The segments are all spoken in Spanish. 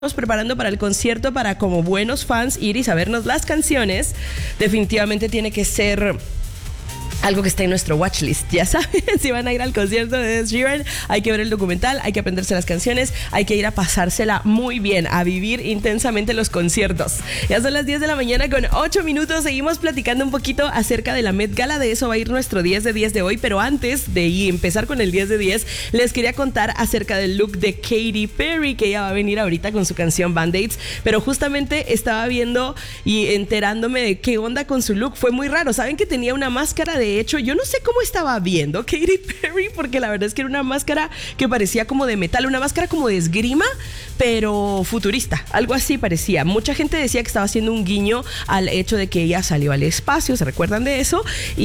Estamos preparando para el concierto para como buenos fans ir y sabernos las canciones. Definitivamente tiene que ser algo que está en nuestro watchlist, ya saben, si van a ir al concierto de Ed Sheeran, hay que ver el documental, hay que aprenderse las canciones, hay que ir a pasársela muy bien, a vivir intensamente los conciertos. Ya son las 10 de la mañana con 8 minutos, seguimos platicando un poquito acerca de la Met Gala, de eso va a ir nuestro 10 de 10 de hoy, pero antes de empezar con el 10 de 10, les quería contar acerca del look de Katy Perry, que ella va a venir ahorita con su canción Band-Aids, pero justamente estaba viendo y enterándome de qué onda con su look, fue muy raro, ¿saben que tenía una máscara? De hecho, yo no sé cómo estaba viendo Katy Perry, porque la verdad es que era una máscara que parecía como de metal, una máscara como de esgrima, pero futurista, algo así parecía. Mucha gente decía que estaba haciendo un guiño al hecho de que ella salió al espacio, ¿se recuerdan de eso?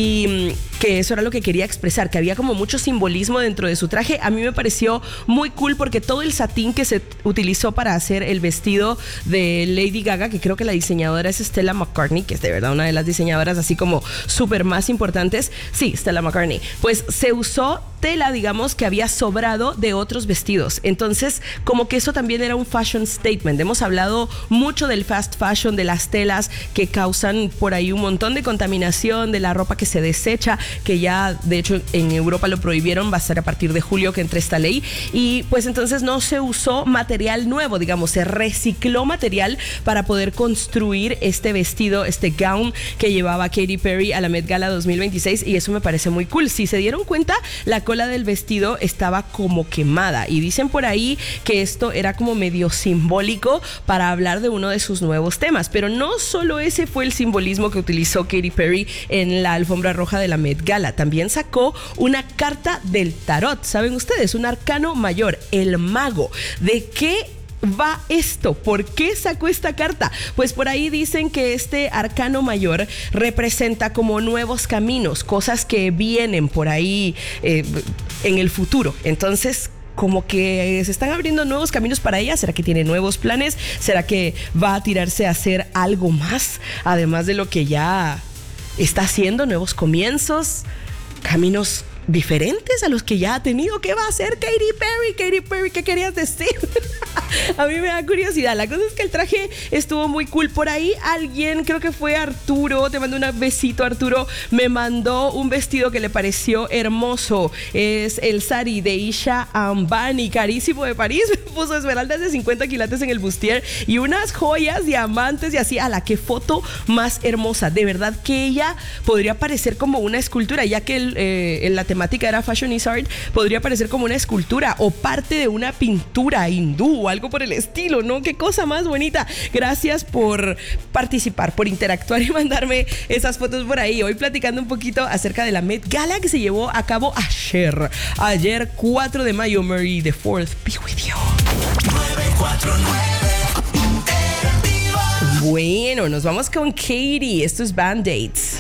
Y que eso era lo que quería expresar, que había como mucho simbolismo dentro de su traje. A mí me pareció muy cool porque todo el satín que se utilizó para hacer el vestido de Lady Gaga, que creo que la diseñadora es Stella McCartney, que es de verdad una de las diseñadoras así como súper más importantes. Sí, Stella McCartney. Pues se usó tela, digamos, que había sobrado de otros vestidos. Entonces, como que eso también era un fashion statement. Hemos hablado mucho del fast fashion, de las telas que causan por ahí un montón de contaminación, de la ropa que se desecha, que ya, de hecho, en Europa lo prohibieron, va a ser a partir de julio que entre esta ley. Y pues entonces no se usó material nuevo, digamos, se recicló material para poder construir este vestido, este gown que llevaba Katy Perry a la Met Gala 2026, y eso me parece muy cool. Si se dieron cuenta, la cola del vestido estaba como quemada y dicen por ahí que esto era como medio simbólico para hablar de uno de sus nuevos temas, pero no solo ese fue el simbolismo que utilizó Katy Perry en la alfombra roja de la Met Gala, también sacó una carta del tarot, ¿saben ustedes? Un arcano mayor, el mago. ¿De qué va esto? ¿Por qué sacó esta carta? Pues por ahí dicen que este arcano mayor representa como nuevos caminos, cosas que vienen por ahí en el futuro. Entonces, como que se están abriendo nuevos caminos para ella. ¿Será que tiene nuevos planes? ¿Será que va a tirarse a hacer algo más? Además de lo que ya está haciendo, nuevos comienzos, caminos diferentes a los que ya ha tenido. ¿Qué va a hacer Katy Perry? Katy Perry, ¿qué querías decir? A mí me da curiosidad. La cosa es que el traje estuvo muy cool. Por ahí alguien, creo que fue Arturo, te mando un besito, Arturo, me mandó un vestido que le pareció hermoso. Es el sari de Isha Ambani, carísimo, de París. Puso esmeraldas de 50 quilates en el bustier y unas joyas, diamantes y así. A la que foto más hermosa. De verdad que ella podría parecer como una escultura, ya que la temática era Fashion is Art, podría parecer como una escultura o parte de una pintura hindú o algo por el estilo, ¿no? Qué cosa más bonita. Gracias por participar, por interactuar y mandarme esas fotos por ahí. Hoy platicando un poquito acerca de la Met Gala que se llevó a cabo ayer 4 de mayo. Mary the 4th be with you. 949 Bueno, nos vamos con Katy. Esto es Band-Aids.